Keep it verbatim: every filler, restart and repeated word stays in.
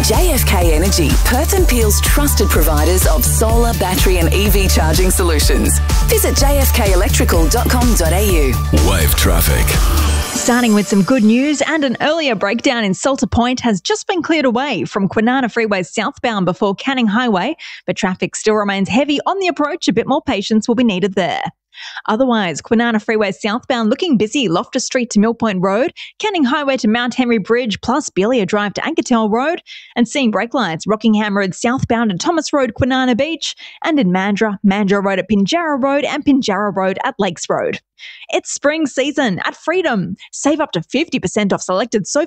J F K Energy, Perth and Peel's trusted providers of solar, battery and E V charging solutions. Visit j f k electrical dot com dot a u. Wave traffic. Starting with some good news, and an earlier breakdown in Salter Point has just been cleared away from Kwinana Freeway southbound before Canning Highway, but traffic still remains heavy on the approach. A bit more patience will be needed there. Otherwise, Kwinana Freeway southbound looking busy, Loftus Street to Mill Point Road, Canning Highway to Mount Henry Bridge, plus Belia Drive to Ankertel Road, and seeing brake lights Rockingham Road southbound and Thomas Road, Kwinana Beach, and in Mandurah, Mandurah Road at Pinjarra Road and Pinjarra Road at Lakes Road. It's spring season at Freedom. Save up to fifty percent off selected sofas